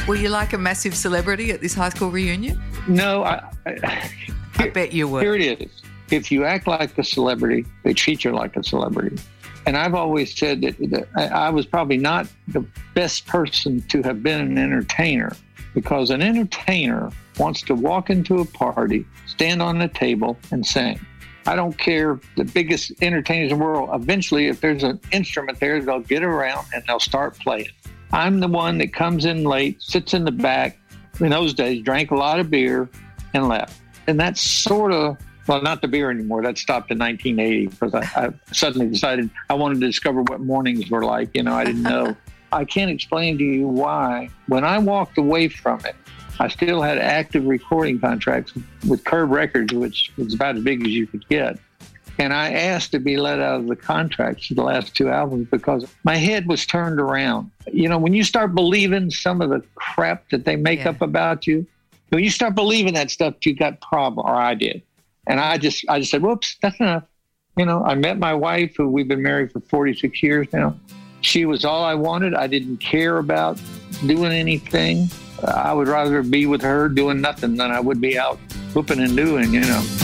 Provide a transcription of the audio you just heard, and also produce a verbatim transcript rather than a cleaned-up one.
Were you like a massive celebrity at this high school reunion? No, I, I, I bet you were. Here it is. If you act like a celebrity, they treat you like a celebrity. And I've always said that, that I, I was probably not the best person to have been an entertainer, because an entertainer wants to walk into a party, stand on the table, and sing. I don't care, the biggest entertainers in the world, eventually, if there's an instrument there, they'll get around and they'll start playing. I'm the one that comes in late, sits in the back, in those days, drank a lot of beer, and left. And that's sort of, well, not the beer anymore. That stopped in nineteen eighty because I, I suddenly decided I wanted to discover what mornings were like. You know, I didn't know. I can't explain to you why. When I walked away from it, I still had active recording contracts with Curb Records, which was about as big as you could get. And I asked to be let out of the contracts for the last two albums because my head was turned around. You know, when you start believing some of the crap that they make yeah. up about you, when you start believing that stuff, you got problem, or I did. And I just, I just said, whoops, that's enough. You know, I met my wife, who we've been married for forty-six years now. She was all I wanted. I didn't care about doing anything. I would rather be with her doing nothing than I would be out whooping and doing, you know.